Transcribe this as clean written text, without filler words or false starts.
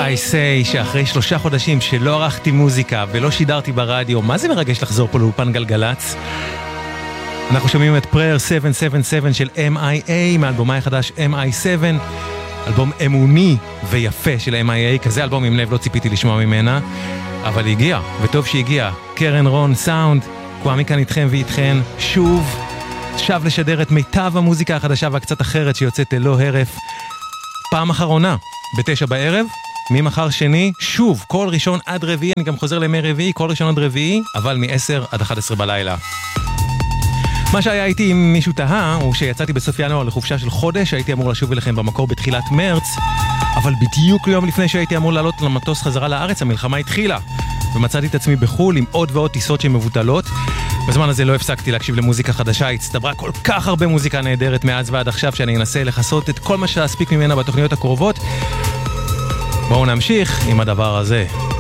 I say שאחרי 3 חודשים שלא ערכתי מוזיקה ולא שידרתי ברדיו, מה זה מרגש לחזור פה לאולפן גלגלץ? אנחנו שומעים את Prayer 777 של MIA מאלבומה החדש MI7, אלבום אמוני ויפה של MIA, כזה אלבום עם לב לא ציפיתי לשמוע ממנה, אבל היא הגיעה, וטוב שהיא הגיעה. קרן רון סאונד, קוואמי כאן איתכם ואיתכן, שב לשדר את מיטב המוזיקה החדשה והקצת אחרת שיוצאת ללא הרף, פעם אחרונה, ב9 בערב, ממחר שני, שוב, כל ראשון עד רביעי, אני גם חוזר לימי רביעי, כל ראשון עד רביעי, אבל מ10 עד 11 בלילה. מה שהיה איתי עם מישהו תהה, הוא שיצאתי בסוף ינואר לחופשה של חודש, הייתי אמור לשוב אליכם במקור בתחילת מרץ, אבל בדיוק יום לפני שהייתי אמור לעלות למטוס חזרה לארץ, המלחמה התחילה, ומצאתי את עצמי בחול עם עוד ועוד טיסות שמבוטלות. בזמן הזה לא הפסקתי להקשיב למוזיקה חדשה, הצטברה כל כך הרבה מוזיקה נהדרת מאז ועד עכשיו, שאני אנסה לחסות את כל מה שאספיק ממנה בתוכניות הקרובות. בואו נמשיך עם הדבר הזה.